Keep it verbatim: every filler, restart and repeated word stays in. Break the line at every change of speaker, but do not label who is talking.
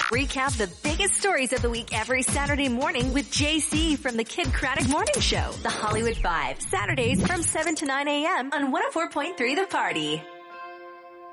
Recap the biggest stories of the week every Saturday morning with J C from the Kid Craddock Morning Show. The Hollywood Five, Saturdays from seven to nine a.m. on one oh four point three The Party.